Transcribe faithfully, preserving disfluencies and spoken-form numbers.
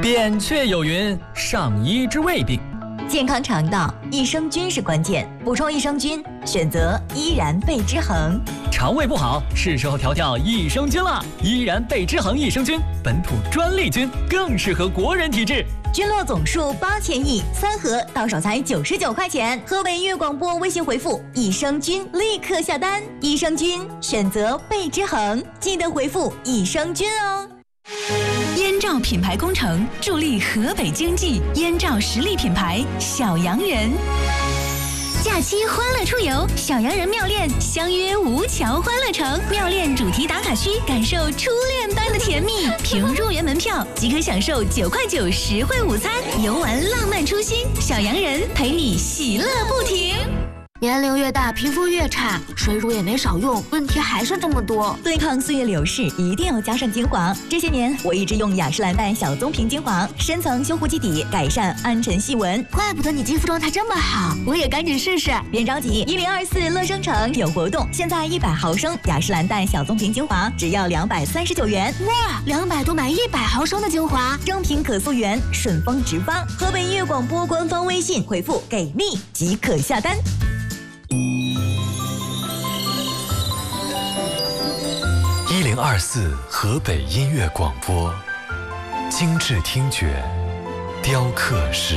扁鹊有云：上医之未病。 健康肠道，益生菌是关键。补充益生菌，选择依然贝之恒。 肠胃不好，是时候调调益生菌了。依然贝之恒益生菌，本土专利菌，更适合国人体质。 菌落总数八千亿，三盒到手才九十九块钱。河北音乐广播微信回复“益生菌”立刻下单。益生菌选择贝之恒，记得回复“益生菌”哦。 燕赵品牌工程助力河北经济，燕赵实力品牌小洋人。假期欢乐出游，小洋人妙恋相约吴桥欢乐城，妙恋主题打卡区，感受初恋般的甜蜜。凭入园门票即可享受九块九实惠午餐，游玩浪漫初心，小洋人陪你喜乐不停。 年龄越大，皮肤越差，水乳也没少用，问题还是这么多。 对抗岁月流逝，一定要加上精华。这些年，我一直用雅诗兰黛小棕瓶精华，深层修护基底，改善暗沉细纹。 怪不得你肌肤状态这么好，我也赶紧试试。 别着急，一零二四乐生城有活动，现在一百毫升雅诗兰黛小棕瓶精华只要两百三十九元。 哇，两百多买一百毫升的精华， 正品可溯源，顺丰直发。河北音乐广播官方微信回复“给力”即可下单。 一零二四河北音乐广播，精致听觉，雕刻师。